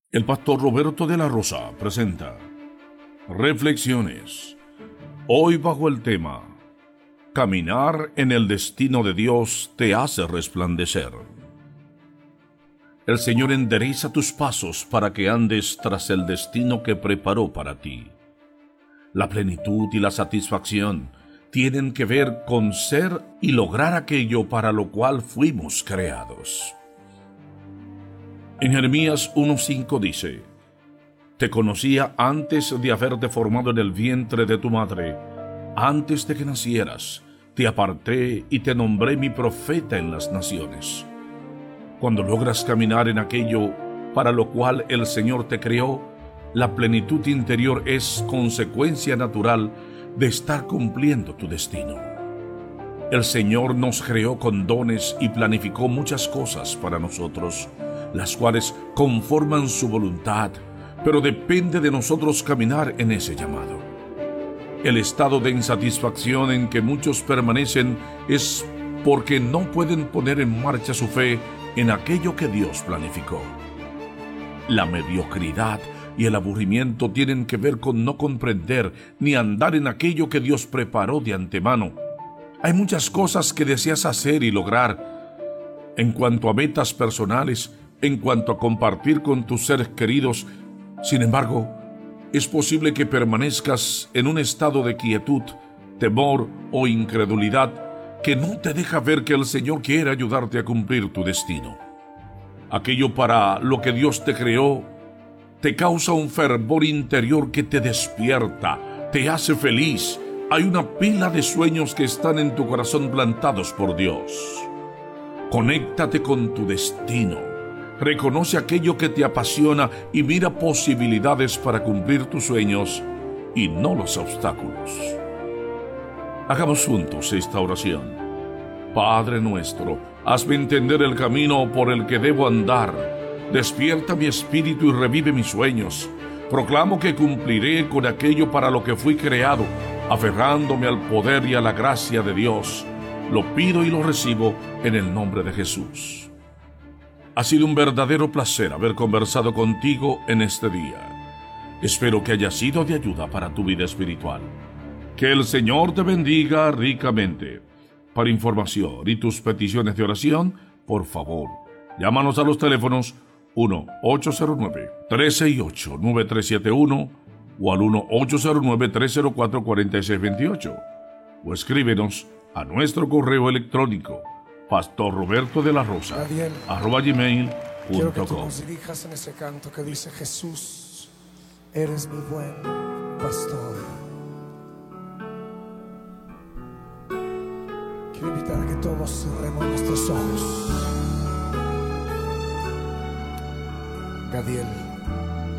El pastor Roberto de la Rosa presenta Reflexiones, hoy bajo el tema Caminar en el destino de Dios te hace resplandecer. El Señor endereza tus pasos para que andes tras el destino que preparó para ti. La plenitud y la satisfacción tienen que ver con ser y lograr aquello para lo cual fuimos creados. En Jeremías 1:5 dice: Te conocía antes de haberte formado en el vientre de tu madre. Antes de que nacieras, te aparté y te nombré mi profeta en las naciones. Cuando logras caminar en aquello para lo cual el Señor te creó, la plenitud interior es consecuencia natural de estar cumpliendo tu destino. El Señor nos creó con dones y planificó muchas cosas para nosotros, las cuales conforman su voluntad, pero depende de nosotros caminar en ese llamado. El estado de insatisfacción en que muchos permanecen es porque no pueden poner en marcha su fe en aquello que Dios planificó. La mediocridad y el aburrimiento tienen que ver con no comprender ni andar en aquello que Dios preparó de antemano. Hay muchas cosas que deseas hacer y lograr. En cuanto a metas personales, en cuanto a compartir con tus seres queridos, sin embargo, es posible que permanezcas en un estado de quietud, temor o incredulidad que no te deja ver que el Señor quiere ayudarte a cumplir tu destino. Aquello para lo que Dios te creó te causa un fervor interior que te despierta, te hace feliz. Hay una pila de sueños que están en tu corazón plantados por Dios. Conéctate con tu destino. Reconoce aquello que te apasiona y mira posibilidades para cumplir tus sueños y no los obstáculos. Hagamos juntos esta oración. Padre nuestro, hazme entender el camino por el que debo andar. Despierta mi espíritu y revive mis sueños. Proclamo que cumpliré con aquello para lo que fui creado, aferrándome al poder y a la gracia de Dios. Lo pido y lo recibo en el nombre de Jesús. Ha sido un verdadero placer haber conversado contigo en este día. Espero que haya sido de ayuda para tu vida espiritual. Que el Señor te bendiga ricamente. Para información y tus peticiones de oración, por favor, llámanos a los teléfonos 1-809-368-9371 o al 1-809-304-4628 o escríbenos a nuestro correo electrónico pastorrobertodelarosa@gmail.com. Quiero que tú nos dirijas en ese canto que dice: Jesús, eres mi buen pastor. Quiero invitar a que todos cerremos nuestros ojos. Gadiel.